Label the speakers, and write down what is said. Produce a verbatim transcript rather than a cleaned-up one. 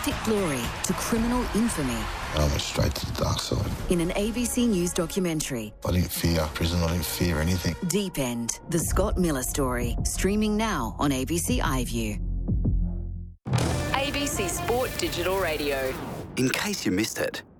Speaker 1: Epic glory to criminal infamy.
Speaker 2: I went straight to the dark side.
Speaker 1: In an A B C News documentary.
Speaker 2: I didn't fear prison, I didn't fear anything.
Speaker 1: Deep End, the Scott Miller story. Streaming now on A B C iView.
Speaker 3: A B C Sport Digital Radio.
Speaker 4: In case you missed it,